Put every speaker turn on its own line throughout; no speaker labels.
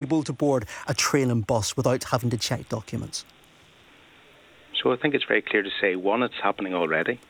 able to board a train and bus without having to check documents?
So I think it's very clear to say, one, it's happening already,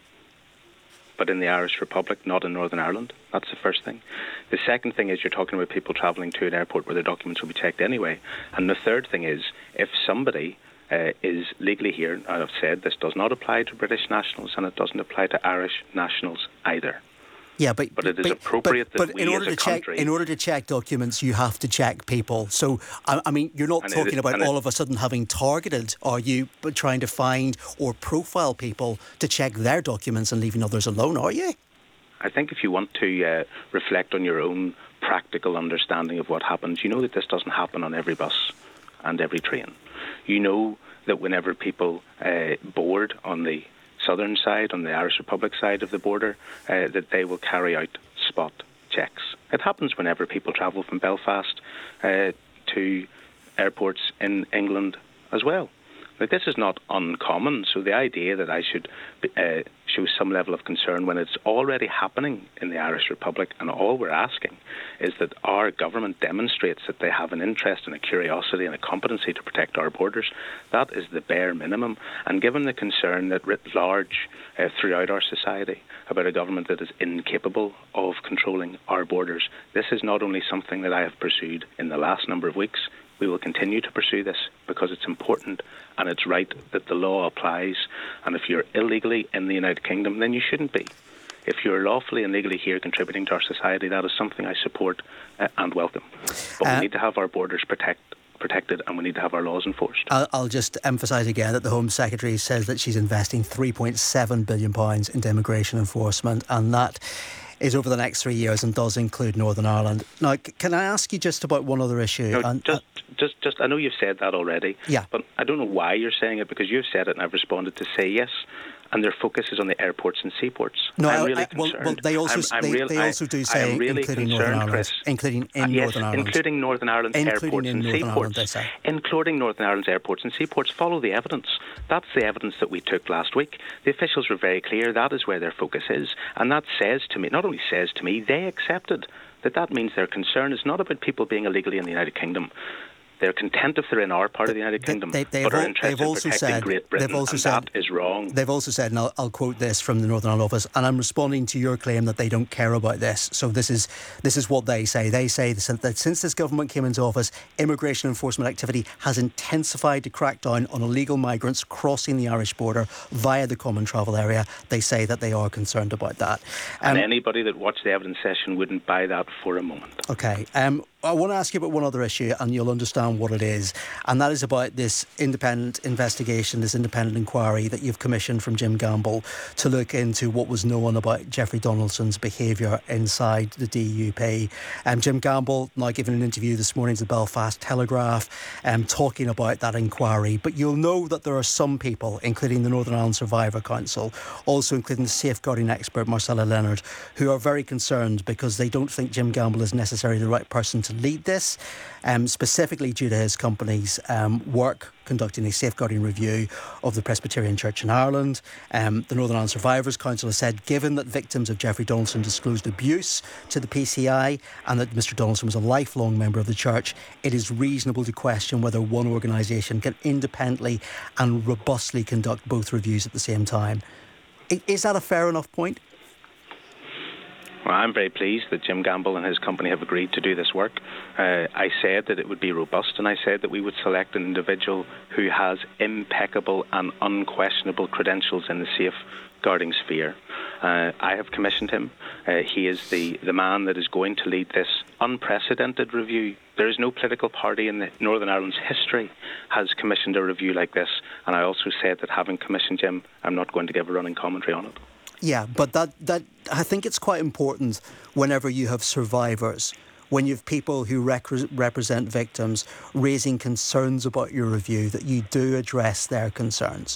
but in the Irish Republic, not in Northern Ireland. That's the first thing. The second thing is you're talking about people travelling to an airport where their documents will be checked anyway. And the third thing is, if somebody is legally here, and I've said this does not apply to British nationals and it doesn't apply to Irish nationals either.
Yeah, but
it is appropriate that we as a country...
In order to check documents, you have to check people. So, I mean, you're not talking about all of a sudden having targeted, are you, but trying to find or profile people to check their documents and leaving others alone, are you?
I think if you want to reflect on your own practical understanding of what happens, you know that this doesn't happen on every bus and every train. You know that whenever people board on the southern side, on the Irish Republic side of the border, that they will carry out spot checks. It happens whenever people travel from Belfast to airports in England as well. Like, this is not uncommon, so the idea that I should show some level of concern when it's already happening in the Irish Republic, and all we're asking is that our government demonstrates that they have an interest and a curiosity and a competency to protect our borders. That is the bare minimum. And given the concern that writ large throughout our society about a government that is incapable of controlling our borders, this is not only something that I have pursued in the last number of weeks. We will continue to pursue this because it's important and it's right that the law applies. And if you're illegally in the United Kingdom, then you shouldn't be. If you're lawfully and legally here contributing to our society, that is something I support and welcome. But we need to have our borders protected and we need to have our laws enforced.
I'll just emphasise again that the Home Secretary says that she's investing £3.7 billion into immigration enforcement, and that is over the next 3 years and does include Northern Ireland. Now, can I ask you just about one other issue?
No, just I know you've said that already,
yeah,
but I don't know why you're saying it, because you've said it and I've responded to say yes. And their focus is on the airports and seaports.
No,
I'm really concerned.
Well, they also do say
really
including Northern Ireland,
Chris.
Including Northern Ireland,
including Northern Ireland's airports and seaports, including Northern Ireland's airports and seaports. Follow the evidence. That's the evidence that we took last week. The officials were very clear. That is where their focus is, and that says to me, not only says to me, they accepted that means their concern is not about people being illegally in the United Kingdom. They're content if they're in our part of the United Kingdom, but are interested in protecting Great Britain, and that is wrong.
They've also said, and I'll quote this from the Northern Ireland office, and I'm responding to your claim that they don't care about this. So this is what they say. They say that since this government came into office, immigration enforcement activity has intensified to crack down on illegal migrants crossing the Irish border via the common travel area. They say that they are concerned about that.
And anybody that watched the evidence session wouldn't buy that for a moment.
Okay. I want to ask you about one other issue, and you'll understand what it is, and that is about this independent investigation, this independent inquiry that you've commissioned from Jim Gamble to look into what was known about Jeffrey Donaldson's behaviour inside the DUP. Jim Gamble now giving an interview this morning to the Belfast Telegraph, talking about that inquiry. But you'll know that there are some people, including the Northern Ireland Survivor Council, also including the safeguarding expert Marcella Leonard, who are very concerned because they don't think Jim Gamble is necessarily the right person to lead this, specifically due to his company's work conducting a safeguarding review of the Presbyterian Church in Ireland. The Northern Ireland Survivors Council has said, given that victims of Jeffrey Donaldson disclosed abuse to the PCI and that Mr Donaldson was a lifelong member of the church, it is reasonable to question whether one organisation can independently and robustly conduct both reviews at the same time. Is that a fair enough point?
Well, I'm very pleased that Jim Gamble and his company have agreed to do this work. I said that it would be robust, and I said that we would select an individual who has impeccable and unquestionable credentials in the safeguarding sphere. I have commissioned him. He is the man that is going to lead this unprecedented review. There is no political party in the Northern Ireland's history has commissioned a review like this, and I also said that having commissioned Jim, I'm not going to give a running commentary on it.
Yeah, but that I think it's quite important whenever you have survivors, when you have people who represent victims raising concerns about your review, that you do address their concerns.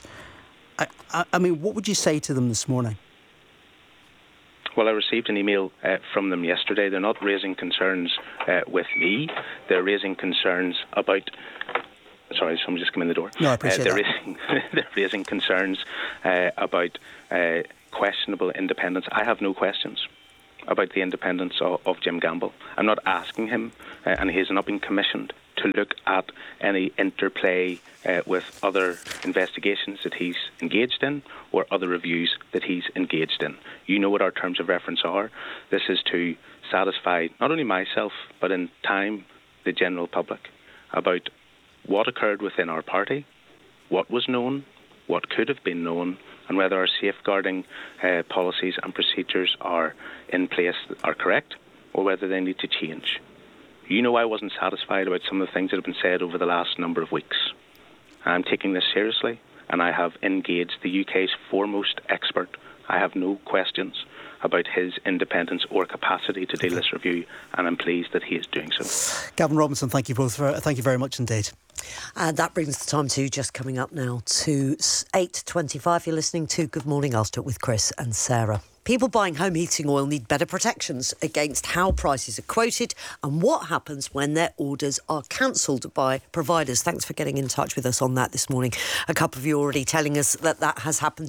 I mean, what would you say to them this morning?
Well, I received an email from them yesterday. They're not raising concerns with me. They're raising concerns about... Sorry, someone just came in the door.
No, I appreciate that.
They're raising concerns about... questionable independence. I have no questions about the independence of Jim Gamble. I'm not asking him, and he has not been commissioned to look at any interplay with other investigations that he's engaged in or other reviews that he's engaged in. You know what our terms of reference are. This is to satisfy not only myself, but in time the general public about what occurred within our party, what was known, what could have been known, and whether our safeguarding policies and procedures are in place, are correct, or whether they need to change. You know, I wasn't satisfied about some of the things that have been said over the last number of weeks. I'm taking this seriously, and I have engaged the UK's foremost expert. I have no questions about his independence or capacity to deal this review, and I'm pleased that he is doing so.
Gavin Robinson, thank you very much indeed.
That brings the time to just coming up now to 8:25. You're listening to Good Morning Ulster with Chris and Sarah. People buying home heating oil need better protections against how prices are quoted and what happens when their orders are cancelled by providers. Thanks for getting in touch with us on that this morning. A couple of you already telling us that has happened